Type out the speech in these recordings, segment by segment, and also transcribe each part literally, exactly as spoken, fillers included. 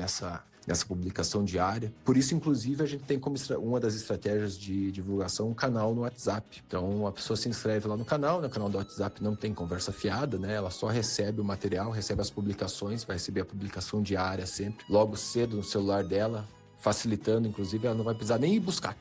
nessa, nessa publicação diária. Por isso, inclusive, a gente tem como uma das estratégias de divulgação um canal no WhatsApp. Então, a pessoa se inscreve lá no canal, no canal do WhatsApp não tem conversa fiada, né? Ela só recebe o material, recebe as publicações, vai receber a publicação diária sempre, logo cedo no celular dela, facilitando, inclusive, ela não vai precisar nem ir buscar.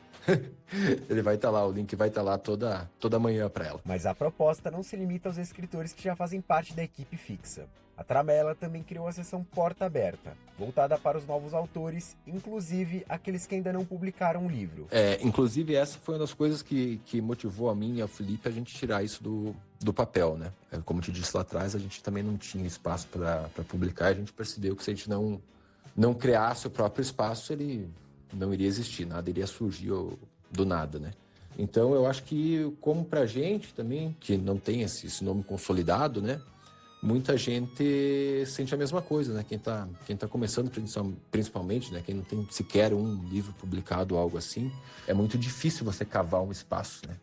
Ele vai estar lá, o link vai estar lá toda, toda manhã para ela. Mas a proposta não se limita aos escritores que já fazem parte da equipe fixa. A Tramela também criou a seção Porta Aberta, voltada para os novos autores, inclusive aqueles que ainda não publicaram o livro. É, inclusive essa foi uma das coisas que, que motivou a mim e ao Felipe a gente tirar isso do, do papel, né? Como eu te disse lá atrás, a gente também não tinha espaço para publicar, a gente percebeu que se a gente não, não criasse o próprio espaço, ele não iria existir, nada iria surgir do nada, né? Então eu acho que, como pra gente também, que não tem esse, esse nome consolidado, né? Muita gente sente a mesma coisa, né? Quem tá, quem tá começando, principalmente, né? Quem não tem sequer um livro publicado ou algo assim, é muito difícil você cavar um espaço, né?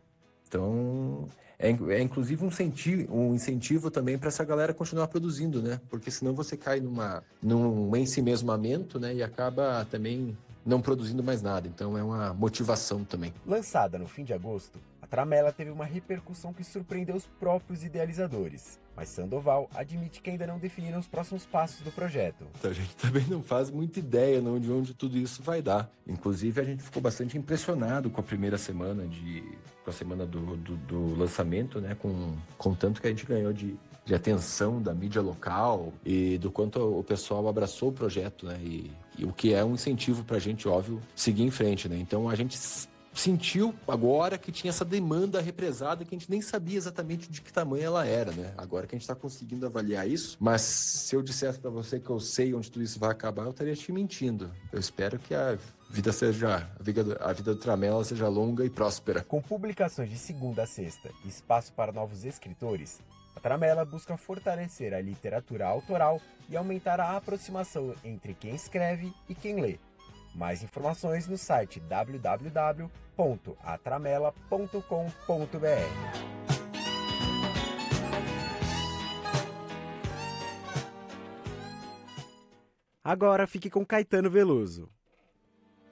Então, é, é inclusive um incentivo, um incentivo também para essa galera continuar produzindo, né? Porque senão você cai numa, num ensimesmamento, né? E acaba também não produzindo mais nada. Então, é uma motivação também. Lançada no fim de agosto, a Tramela teve uma repercussão que surpreendeu os próprios idealizadores. Mas Sandoval admite que ainda não definiram os próximos passos do projeto. A gente também não faz muita ideia não, de onde tudo isso vai dar. Inclusive, a gente ficou bastante impressionado com a primeira semana, de, com a semana do, do, do lançamento, né? Com, com tanto que a gente ganhou de, de atenção da mídia local e do quanto o pessoal abraçou o projeto, né? E, e o que é um incentivo para a gente, óbvio, seguir em frente, né? Então, a gente sentiu agora que tinha essa demanda represada que a gente nem sabia exatamente de que tamanho ela era, né? Agora que a gente está conseguindo avaliar isso, mas se eu dissesse para você que eu sei onde tudo isso vai acabar, eu estaria te mentindo. Eu espero que a vida seja, a vida, a vida do Tramela seja longa e próspera. Com publicações de segunda a sexta e espaço para novos escritores, a Tramela busca fortalecer a literatura autoral e aumentar a aproximação entre quem escreve e quem lê. Mais informações no site w w w ponto atramela ponto com ponto b r. Agora fique com Caetano Veloso.